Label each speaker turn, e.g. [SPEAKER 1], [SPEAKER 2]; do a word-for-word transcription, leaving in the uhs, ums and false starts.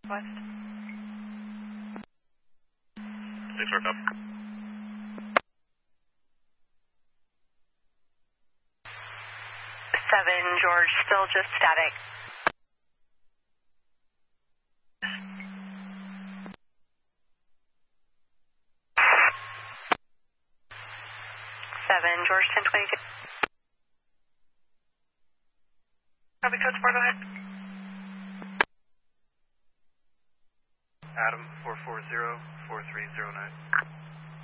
[SPEAKER 1] West.
[SPEAKER 2] Six work up.
[SPEAKER 1] Seven, George, still just static. Seven, George, ten twenty-two. Copy, code four, go ahead.
[SPEAKER 3] Adam, four four zero, four three zero nine.